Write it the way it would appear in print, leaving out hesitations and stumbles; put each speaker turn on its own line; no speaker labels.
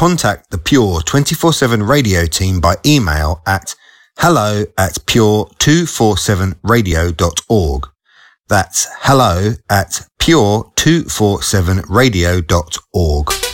contact the Pure 24/7 radio team by email at hello@pure247radio.org. That's hello@pure247radio.org.